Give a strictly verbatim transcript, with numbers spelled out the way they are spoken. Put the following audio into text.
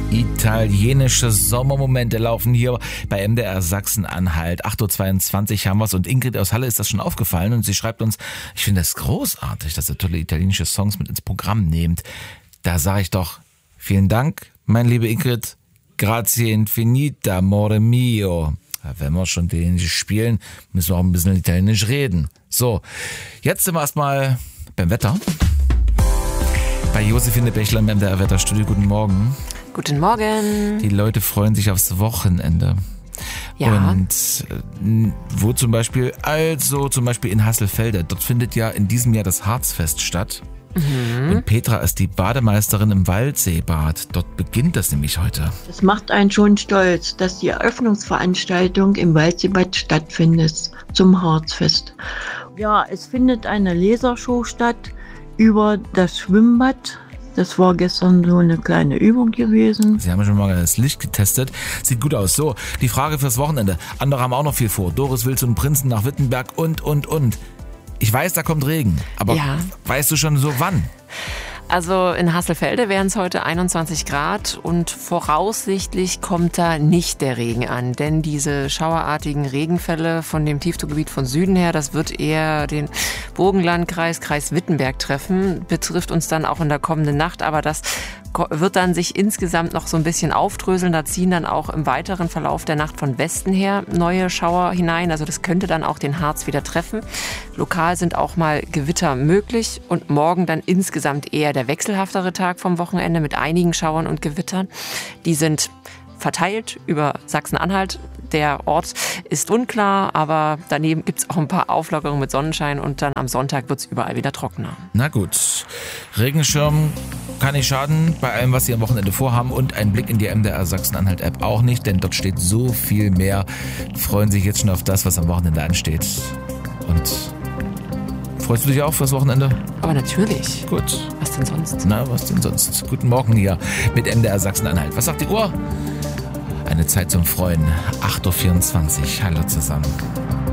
Italienische Sommermomente laufen hier bei M D R Sachsen-Anhalt. acht Uhr zweiundzwanzig haben wir's und Ingrid aus Halle ist das schon aufgefallen und sie schreibt uns, ich finde das großartig, dass ihr tolle italienische Songs mit ins Programm nehmt. Da sage ich doch, vielen Dank, mein liebe Ingrid. Grazie infinita, amore mio. Ja, wenn wir schon Italienisch spielen, müssen wir auch ein bisschen Italienisch reden. So, jetzt sind wir erstmal beim Wetter. Bei Josephine Bechler im M D R Wetterstudio. Guten Morgen. Guten Morgen. Die Leute freuen sich aufs Wochenende. Ja. Und äh, wo zum Beispiel, also zum Beispiel in Hasselfelde, dort findet ja in diesem Jahr das Harzfest statt. Mhm. Und Petra ist die Bademeisterin im Waldseebad. Dort beginnt das nämlich heute. Es macht einen schon stolz, dass die Eröffnungsveranstaltung im Waldseebad stattfindet zum Harzfest. Ja, es findet eine Lasershow statt über das Schwimmbad. Das war gestern so eine kleine Übung gewesen. Sie haben schon mal das Licht getestet. Sieht gut aus. So, die Frage fürs Wochenende. Andere haben auch noch viel vor. Doris will zum Prinzen nach Wittenberg und, und, und. Ich weiß, da kommt Regen. Aber ja. Weißt du schon so wann? Also in Hasselfelde wären es heute einundzwanzig Grad und voraussichtlich kommt da nicht der Regen an. Denn diese schauerartigen Regenfälle von dem Tiefdruckgebiet von Süden her, das wird eher den Burgenlandkreis, Kreis Wittenberg treffen. Betrifft uns dann auch in der kommenden Nacht, aber das wird dann sich insgesamt noch so ein bisschen aufdröseln. Da ziehen dann auch im weiteren Verlauf der Nacht von Westen her neue Schauer hinein. Also das könnte dann auch den Harz wieder treffen. Lokal sind auch mal Gewitter möglich und morgen dann insgesamt eher der wechselhaftere Tag vom Wochenende mit einigen Schauern und Gewittern. Die sind verteilt über Sachsen-Anhalt. Der Ort ist unklar, aber daneben gibt es auch ein paar Auflockerungen mit Sonnenschein und dann am Sonntag wird es überall wieder trockener. Na gut, Regenschirm kann nicht schaden bei allem, was Sie am Wochenende vorhaben und ein Blick in die M D R Sachsen-Anhalt-App auch nicht, denn dort steht so viel mehr. Freuen sich jetzt schon auf das, was am Wochenende ansteht. Und freust du dich auch fürs Wochenende? Aber natürlich. Gut. Was denn sonst? Na, was denn sonst? Guten Morgen hier mit M D R Sachsen-Anhalt. Was sagt die Uhr? Eine Zeit zum Freuen. acht Uhr vierundzwanzig. Hallo zusammen.